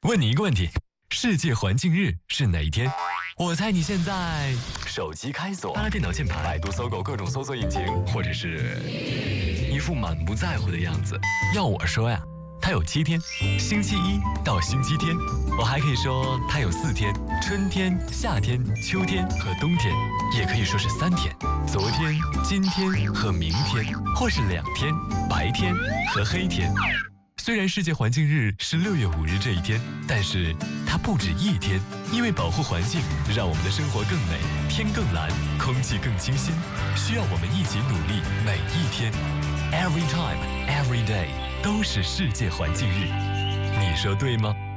问你一个问题：世界环境日是哪一天？我猜你现在手机开锁，拿着电脑键盘，百度、搜狗各种搜索引擎，或者是一副满不在乎的样子。要我说呀，它有7天，星期一到星期天。我还可以说它有4天，春天、夏天、秋天和冬天，也可以说是3天，昨天、今天和明天，或是2天，白天和黑天。虽然世界环境日是6月5日这一天，但是它不止1天，因为保护环境，让我们的生活更美，天更蓝，空气更清新，需要我们一起努力，每一天 ，every time, every day 都是世界环境日，你说对吗？